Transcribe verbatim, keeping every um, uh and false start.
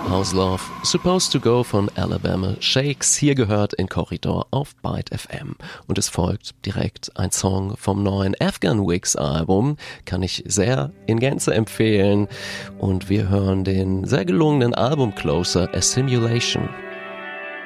How's Love Supposed to Go von Alabama Shakes, hier gehört in Korridor auf Byte F M. Und es folgt direkt ein Song vom neuen Afghan Wigs Album, kann ich sehr in Gänze empfehlen. Und wir hören den sehr gelungenen Album Closer, A Simulation.